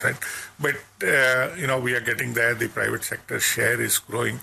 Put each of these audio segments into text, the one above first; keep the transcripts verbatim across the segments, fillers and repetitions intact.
Right. But, uh, you know, we are getting there. The private sector share is growing.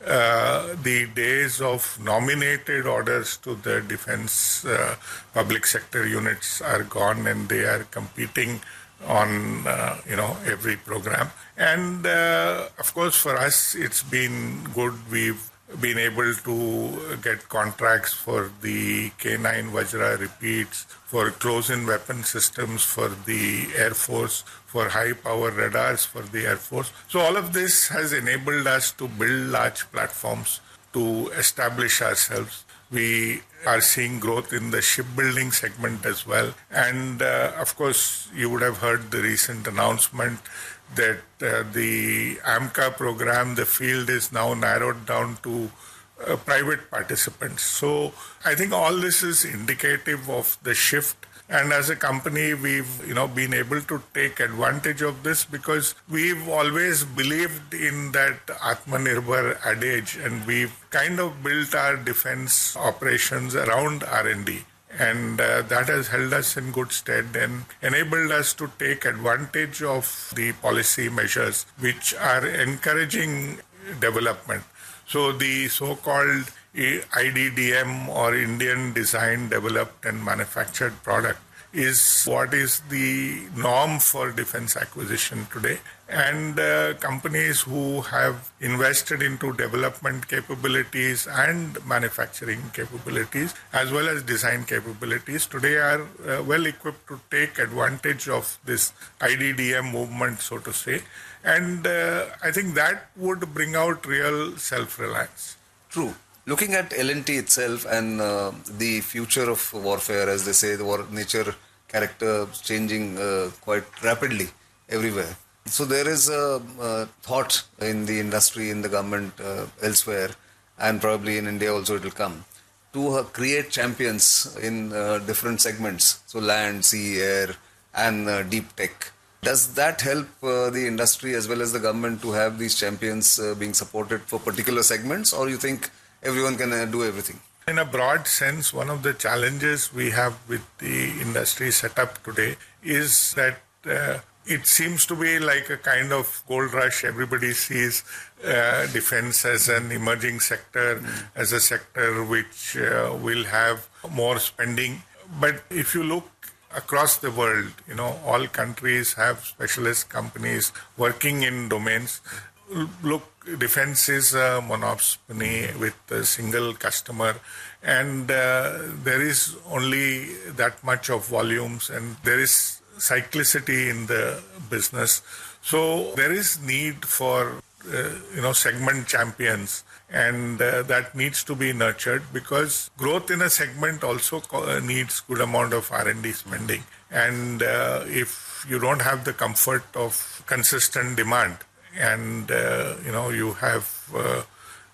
Uh, the days of nominated orders to the defense uh, public sector units are gone, and they are competing on, uh, you know, every program. And, uh, of course, for us, it's been good. We've been able to get contracts for the K nine Vajra repeats, for close-in weapon systems for the Air Force, for high-power radars for the Air Force. So all of this has enabled us to build large platforms to establish ourselves. We are seeing growth in the shipbuilding segment as well. And, uh, of course, you would have heard the recent announcement that uh, the AMCA program, the field is now narrowed down to uh, private participants. So I think all this is indicative of the shift. And as a company, we've, you know, been able to take advantage of this because we've always believed in that Atmanirbhar adage, and we've kind of built our defense operations around R and D. And uh, that has held us in good stead and enabled us to take advantage of the policy measures which are encouraging development. So the so-called I D D M, or Indian Designed, Developed and Manufactured Product, is what is the norm for defense acquisition today. And uh, companies who have invested into development capabilities and manufacturing capabilities, as well as design capabilities, today are uh, well equipped to take advantage of this I D D M movement, so to say. And uh, I think that would bring out real self-reliance. True. Looking at L and T itself and uh, the future of warfare, as they say, the war nature, character changing uh, quite rapidly everywhere. So there is a, a thought in the industry, in the government, uh, elsewhere, and probably in India also it will come, to uh, create champions in uh, different segments. So land, sea, air, and uh, deep tech. Does that help uh, the industry as well as the government to have these champions uh, being supported for particular segments, or you think everyone can uh, do everything? In a broad sense, one of the challenges we have with the industry setup today is that uh, it seems to be like a kind of gold rush. Everybody sees uh, defense as an emerging sector, mm. as a sector which uh, will have more spending. But if you look across the world, you know, all countries have specialist companies working in domains. Look, defense is a monopoly with a single customer, and uh, there is only that much of volumes, and there is cyclicity in the business. So there is need for, uh, you know, segment champions, and uh, that needs to be nurtured, because growth in a segment also co- needs good amount of R and D spending. And uh, if you don't have the comfort of consistent demand, and uh, you know, you have uh,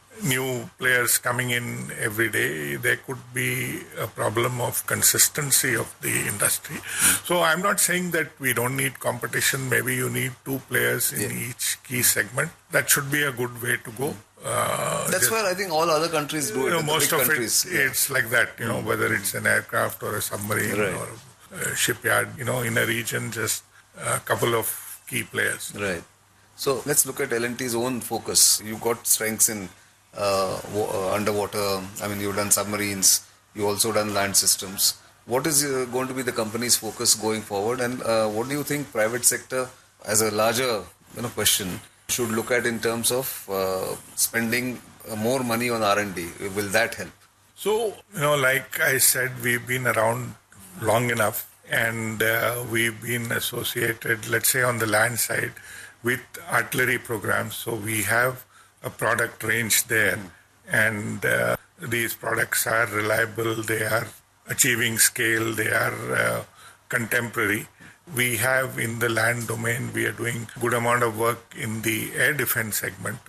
new players coming in every day, there could be a problem of consistency of the industry. So I'm not saying that we don't need competition. Maybe you need two players in yeah. each key segment. That should be a good way to go. Uh, That's where I think all other countries do it. You know, most of countries. it, yeah. it's like that, you know, whether it's an aircraft or a submarine right. or a shipyard, you know, in a region, just a couple of key players. Right. So let's look at L and T's own focus. You've got strengths in uh, uh, underwater. I mean, you've done submarines. You've also done land systems. What is uh, going to be the company's focus going forward? And uh, what do you think private sector, as a larger you know question, should look at in terms of uh, spending uh, more money on R and D? Will that help? So, you know, like I said, we've been around long enough, and uh, we've been associated, let's say on the land side, with artillery programs. So we have a product range there, mm. and uh, these products are reliable, they are achieving scale, they are uh, contemporary. We have in the land domain, we are doing good amount of work in the air defense segment.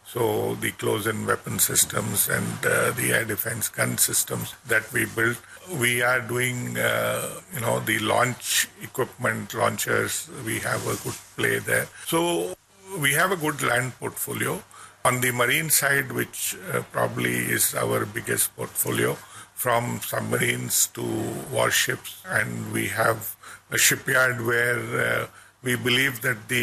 So the close-in weapon systems and uh, the air defense gun systems that we built. We are doing, uh, you know, the launch equipment, launchers. We have a good play there. So we have a good land portfolio. On the marine side, which uh, probably is our biggest portfolio, from submarines to warships, and we have a shipyard where uh, we believe that the